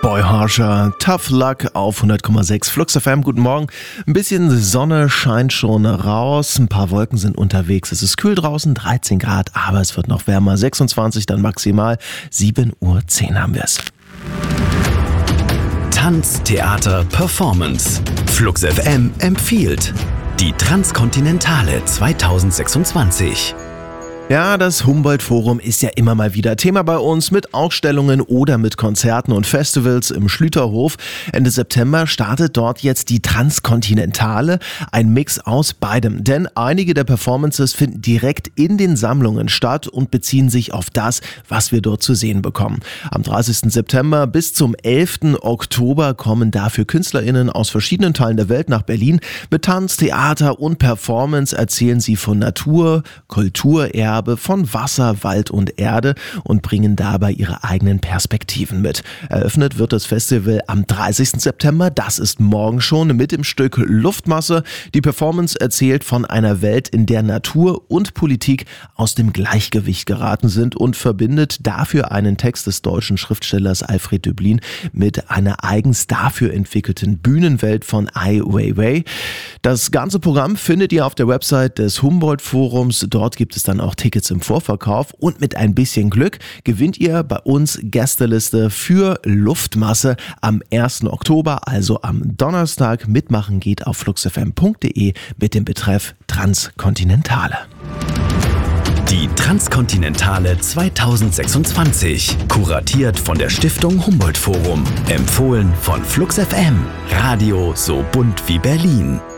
Boy Harsher, Tough Luck auf 100,6 Flux FM. Guten Morgen. Ein bisschen Sonne scheint schon raus, ein paar Wolken sind unterwegs. Es ist kühl draußen, 13 Grad, aber es wird noch wärmer. 26 dann maximal, 7:10 Uhr haben wir es. Tanz, Theater, Performance. Flux FM empfiehlt die Transkontinentale 2026. Ja, das Humboldt-Forum ist ja immer mal wieder Thema bei uns mit Ausstellungen oder mit Konzerten und Festivals im Schlüterhof. Ende September startet dort jetzt die Transkontinentale, ein Mix aus beidem. Denn einige der Performances finden direkt in den Sammlungen statt und beziehen sich auf das, was wir dort zu sehen bekommen. Am 30. September bis zum 11. Oktober kommen dafür KünstlerInnen aus verschiedenen Teilen der Welt nach Berlin. Mit Tanz, Theater und Performance erzählen sie von Natur, Kulturerbe, von Wasser, Wald und Erde und bringen dabei ihre eigenen Perspektiven mit. Eröffnet wird das Festival am 30. September, das ist morgen schon, mit dem Stück Luftmasse. Die Performance erzählt von einer Welt, in der Natur und Politik aus dem Gleichgewicht geraten sind und verbindet dafür einen Text des deutschen Schriftstellers Alfred Döblin mit einer eigens dafür entwickelten Bühnenwelt von Ai Weiwei. Das ganze Programm findet ihr auf der Website des Humboldt-Forums. Dort gibt es dann auch Tickets im Vorverkauf und mit ein bisschen Glück gewinnt ihr bei uns Gästeliste für Luftmasse am 1. Oktober, also am Donnerstag. Mitmachen geht auf fluxfm.de mit dem Betreff Transkontinentale. Die Transkontinentale 2026, kuratiert von der Stiftung Humboldt Forum, empfohlen von Flux FM, Radio so bunt wie Berlin.